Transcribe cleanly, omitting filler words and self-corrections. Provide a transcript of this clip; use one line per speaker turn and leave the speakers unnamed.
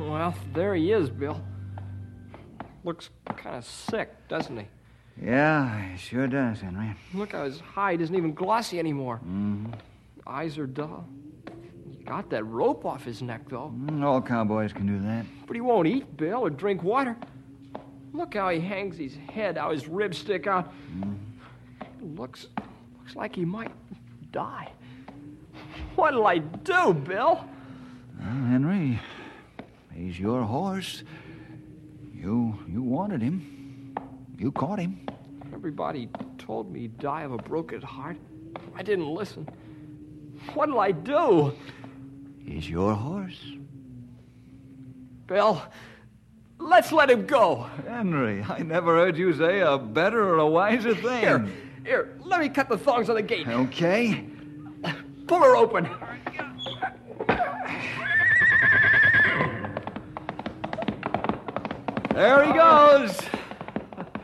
Well, there he is, Bill. Looks kind of sick, doesn't he?
Yeah, he sure does, Henry.
Look how his hide isn't even glossy anymore.
Mm-hmm.
Eyes are dull. He got that rope off his neck, though.
All cowboys can do that.
But he won't eat, Bill, or drink water. Look how he hangs his head, how his ribs stick out. Looks like he might die. What'll I do, Bill?
Well, Henry, he's your horse. You wanted him. You caught him.
Everybody told me he'd die of a broken heart. I didn't listen. What'll I do?
He's your horse.
Bill, let's let him go.
Henry, I never heard you say a better or a wiser thing.
Here, let me cut the thongs on the gate.
Okay.
Pull her open.
There he goes.